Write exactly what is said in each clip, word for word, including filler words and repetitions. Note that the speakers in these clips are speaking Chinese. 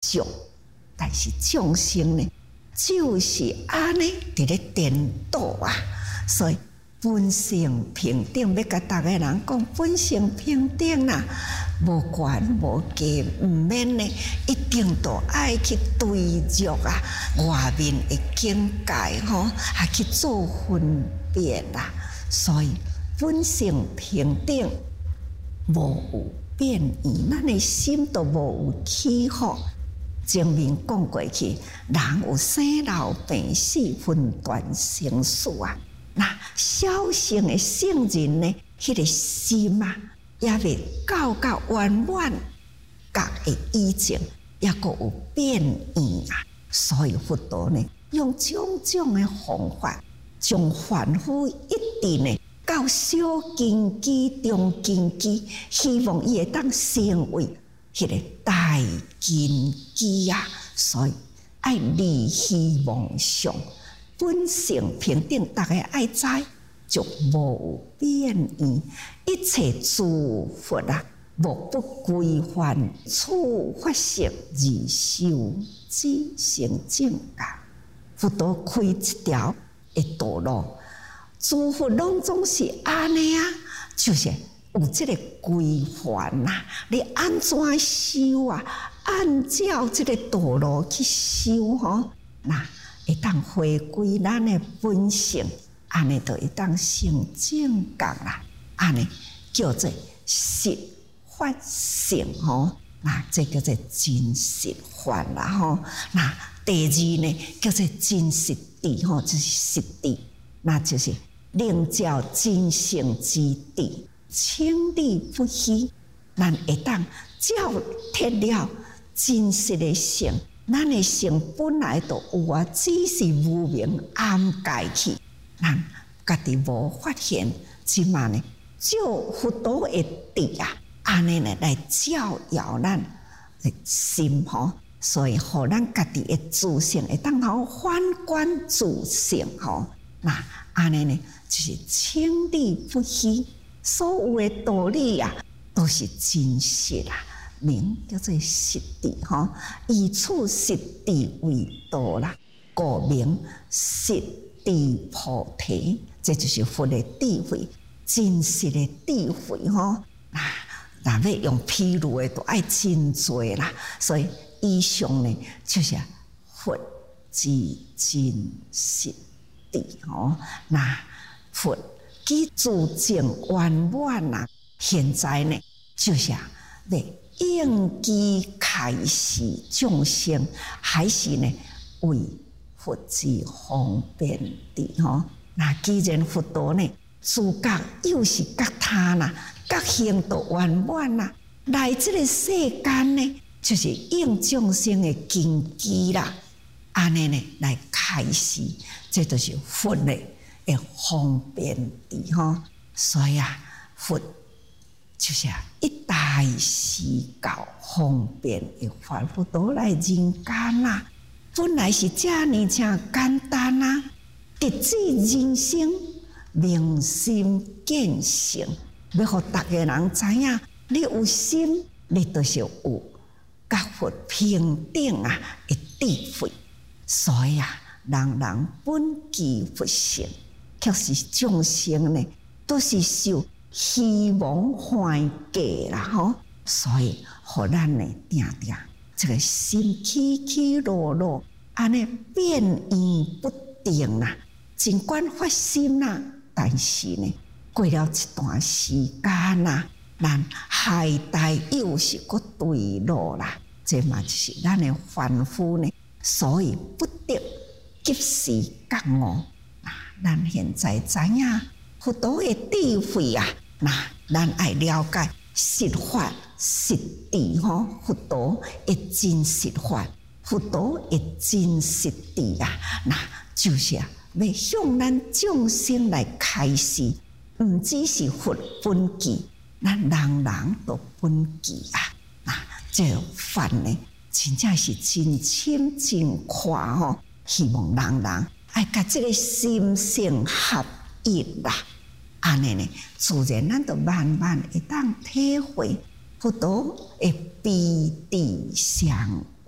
众，但是众生呢，就是安尼伫咧颠倒啊，所以本性平等，要甲大家人讲本性平等啦，无悬无低，毋免呢，一定都爱去追逐啊外面的境界吼，还去做分别啦。所以本性平等，无有变异，咱的心都无有起伏。前面讲过去，人有生老病死、分段生死啊。那小乘的圣人呢，迄、那个心啊，也未够到圆满，觉的以前也阁有变异啊。所以佛陀呢，用种种的方法，将凡夫一定呢到小根基、中根基，希望伊会当成为迄个大根基啊。所以爱利希望上。本性平等，大家爱知，就无变异。一切诸佛啊，无不规范处法性而修之成正觉。佛陀开一条的道路，诸佛拢总是安尼啊，就是有这个规范呐。你安怎修啊？按照这个道路去修吼，那。会当回归咱的本性，安尼就会当成正觉啦。安尼叫做实法性吼，那这叫做真实法啦吼。那第二呢，叫做真实谛吼，就是实谛，那就是令照真性之谛，清理不虚。咱会当照贴了真实的性。咱的性本来就有啊，只是无明掩盖去，咱家己无发现，即嘛呢，照佛陀的谛啊，安尼呢来照耀咱的心吼，所以互咱家己的自性会当好反观自性吼，那安尼呢就是清理不虚，所有的道理啊都是真实啦。名叫做实谛吼，以此实谛为道啦，故名实谛菩提。这就是佛的智慧，真实的智慧吼。啊，若要用譬如的，都爱真多啦。所以以上呢，就是佛之真实谛吼。那佛其自证圆满啦，现在呢，就是要应机开示众生，还是呢为佛之方便的吼。那既然佛陀呢，自觉又是觉他啦，觉行都圆满啦，来这个世间呢，就是应众生的根基啦。安尼呢来开示，这就是佛的的方便的吼。所以啊，佛。就是啊，一大施教方便的法，佛陀来人间啦，本来是这样正简单啊，直至人生明心见性，要互大家人知影，你有心，你就是有甲佛平等啊的智慧。所以啊，人人本具佛性，却是众生呢，都是受希望幻假啦吼，所以互咱呢定定这个心起起落落，安尼变异不定啦，尽管发心啦，但是呢，过了一段时间啦，咱海带又是个对路啦，这嘛就是咱的凡夫呢，所以不得及时觉悟。啊，咱现在知影。佛陀的智慧啊，那咱爱了解实法实谛吼，佛陀的真实法，佛陀的真实谛啊，那就是啊，要向咱众生来开示，唔只是佛本具，咱人人都本具啊。啊，这法呢，真正是真深真宽吼，希望人人爱甲这个心性合一啦。安尼呢，自然咱就慢慢会当体会佛陀的悲智相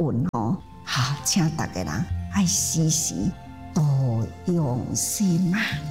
运哦。好，请大家人爱时时多用心啊。